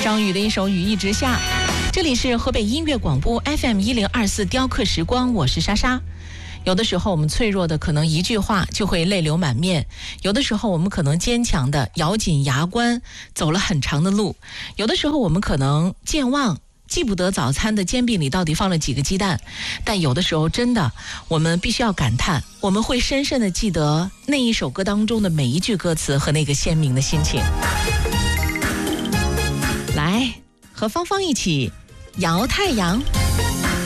张宇的一首《雨一直下》。这里是河北音乐广播 FM1024雕刻时光，我是莎莎。有的时候我们脆弱的可能一句话就会泪流满面，有的时候我们可能坚强的咬紧牙关走了很长的路，有的时候我们可能健忘，记不得早餐的煎饼里到底放了几个鸡蛋，但有的时候真的我们必须要感叹，我们会深深的记得那一首歌当中的每一句歌词和那个鲜明的心情。来和芳芳一起摇太阳。